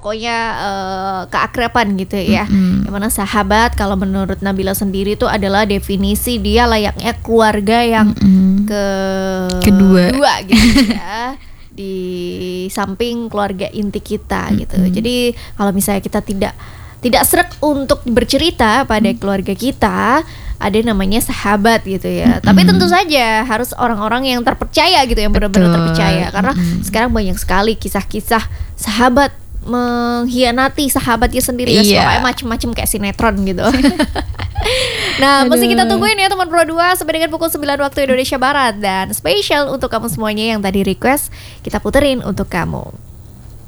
pokoknya keakraban gitu ya. Yang mana sahabat kalau menurut Nabila sendiri itu adalah definisi dia layaknya keluarga yang kedua gitu ya. Di samping keluarga inti kita gitu. Jadi kalau misalnya kita tidak sreg untuk bercerita pada keluarga kita, ada namanya sahabat gitu ya. Tapi tentu saja harus orang-orang yang terpercaya gitu, yang benar-benar terpercaya. Karena sekarang banyak sekali kisah-kisah sahabat mengkhianati sahabatnya sendiri ya, soalnya macem-macem kayak sinetron gitu. Nah, mesti kita tungguin ya teman Pro 2 sampai dengan pukul 9 waktu Indonesia Barat. Dan spesial untuk kamu semuanya yang tadi request, kita puterin untuk kamu.